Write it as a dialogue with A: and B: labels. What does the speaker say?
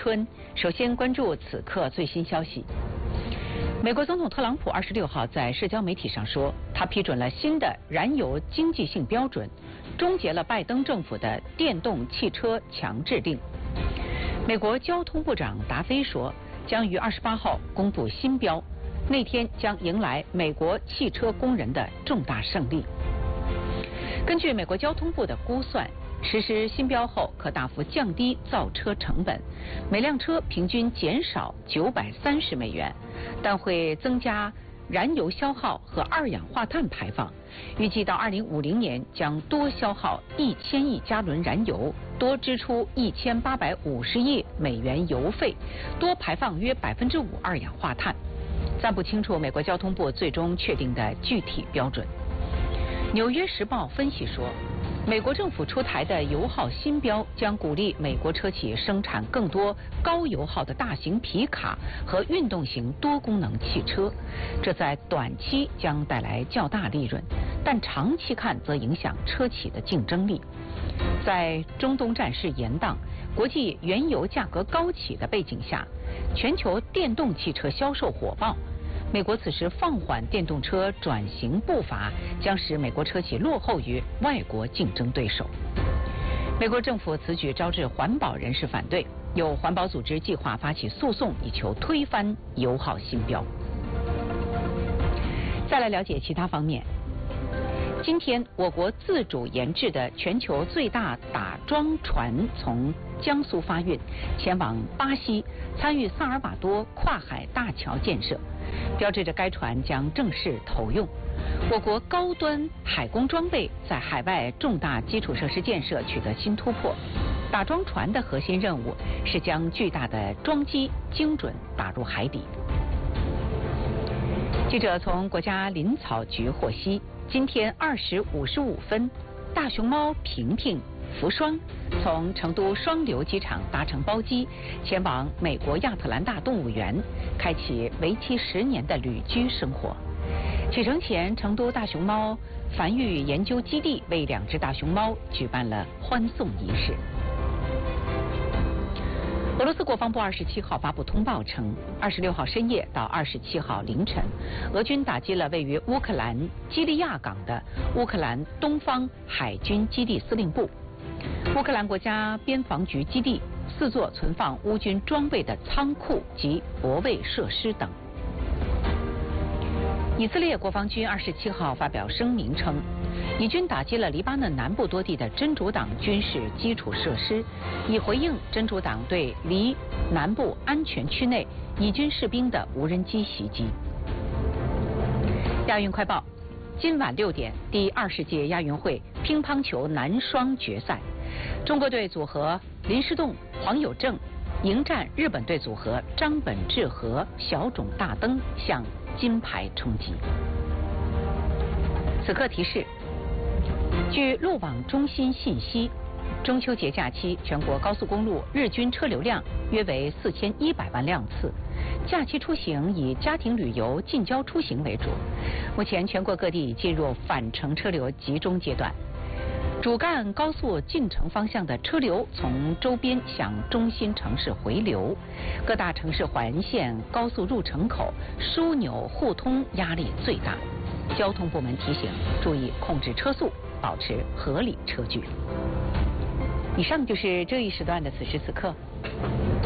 A: 春。首先关注此刻最新消息。美国总统特朗普26号在社交媒体上说，他批准了新的燃油经济性标准，终结了拜登政府的电动汽车强制令。美国交通部长达菲说，将于28号公布新标，那天将迎来美国汽车工人的重大胜利。根据美国交通部的估算，实施新标后可大幅降低造车成本，每辆车平均减少$930，但会增加燃油消耗和二氧化碳排放。预计到2050年将多消耗1000亿加仑燃油，多支出1850亿美元油费，多排放约5%二氧化碳。暂不清楚美国交通部最终确定的具体标准。《纽约时报》分析说，美国政府出台的油耗新标将鼓励美国车企生产更多高油耗的大型皮卡和运动型多功能汽车，这在短期将带来较大利润，但长期看则影响车企的竞争力。在中东战事延宕、国际原油价格高企的背景下，全球电动汽车销售火爆。美国此时放缓电动车转型步伐，将使美国车企落后于外国竞争对手。美国政府此举招致环保人士反对，有环保组织计划发起诉讼，以求推翻油耗新标。再来了解其他方面。今天，我国自主研制的全球最大打桩船从江苏发运，前往巴西参与萨尔瓦多跨海大桥建设，标志着该船将正式投用。我国高端海工装备在海外重大基础设施建设取得新突破。打桩船的核心任务是将巨大的桩机精准打入海底。记者从国家林草局获悉，今天20时55分，大熊猫平平、福双从成都双流机场搭乘包机，前往美国亚特兰大动物园，开启为期10年的旅居生活。启程前，成都大熊猫繁育研究基地为2只大熊猫举办了欢送仪式。俄罗斯国防部27号发布通报称，26号深夜到27号凌晨，俄军打击了位于乌克兰基利亚港的乌克兰东方海军基地司令部、乌克兰国家边防局基地、4座存放乌军装备的仓库及泊位设施等。以色列国防军27号发表声明称，以军打击了黎巴嫩南部多地的真主党军事基础设施，以回应真主党对黎南部安全区内以军士兵的无人机袭击。亚运快报，今晚6点，第20届亚运会乒乓球男双决赛，中国队组合林诗栋、黄有正迎战日本队组合张本智和、小冢大登，向金牌冲击。此刻提示，据路网中心信息，中秋节假期全国高速公路日均车流量约为4100万辆次，假期出行以家庭旅游、近郊出行为主。目前全国各地已进入返程车流集中阶段，主干高速进城方向的车流从周边向中心城市回流，各大城市环线高速入城口枢纽互通压力最大。交通部门提醒，注意控制车速，保持合理车距。以上就是这一时段的此时此刻。